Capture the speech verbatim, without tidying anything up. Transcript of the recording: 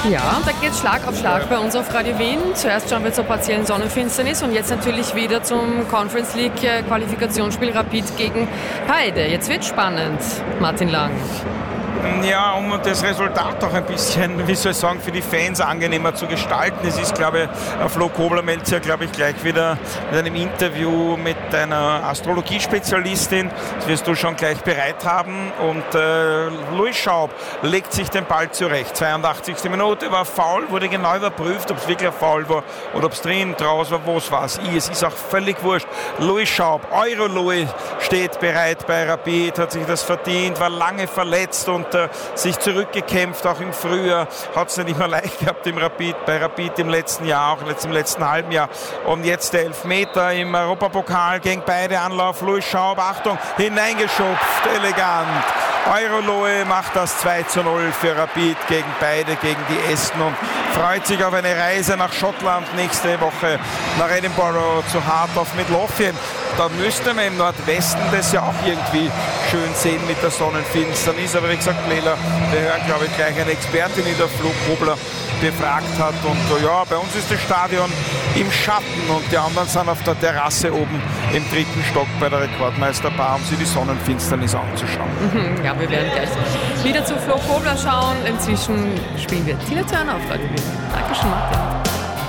Ja, da geht Schlag auf Schlag bei uns auf Radio Wien. Zuerst schauen wir zur partiellen Sonnenfinsternis und jetzt natürlich wieder zum Conference League Qualifikationsspiel Rapid gegen Paide. Jetzt wird spannend, Martin Lang. Ja, um das Resultat auch ein bisschen, wie soll ich sagen, für die Fans angenehmer zu gestalten. Es ist, glaube ich, Flo Kobler meldet sich, glaube ich, gleich wieder mit einem Interview mit einer Astrologiespezialistin. Das wirst du schon gleich bereit haben. Und äh, Louis Schaub legt sich den Ball zurecht. zweiundachtzigste Minute war Foul, wurde genau überprüft, ob es wirklich ein Foul war oder ob es drin, draußen war, wo es war. Es ist auch völlig wurscht. Louis Schaub, Euro-Louis, steht bereit bei Rapid, hat sich das verdient, war lange verletzt und äh, sich zurückgekämpft, auch im Frühjahr. Hat es nicht immer leicht gehabt im Rapid, bei Rapid im letzten Jahr, auch im letzten halben Jahr. Und jetzt der Elfmeter im Europapokal gegen beide Anlauf. Louis Schaub, Achtung, hineingeschupft, elegant. Euro-Louis macht das zwei zu null für Rapid gegen beide, gegen die Esten und freut sich auf eine Reise nach Schottland nächste Woche nach Edinburgh zu Heart of Midlothian. Da müsste man im Nordwesten das ja auch irgendwie schön sehen mit der Sonnenfinsternis. Aber wie gesagt, Lela, wir hören, glaube ich, gleich eine Expertin, die der Flo Kobler befragt hat. Und ja, bei uns ist das Stadion im Schatten und die anderen sind auf der Terrasse oben im dritten Stock bei der Rekordmeisterbar, um sich die Sonnenfinsternis anzuschauen. Mhm, ja, wir werden gleich wieder zu Flo Kobler schauen. Inzwischen spielen wir Tina Turner auf Radio Wien. Dankeschön, Martin.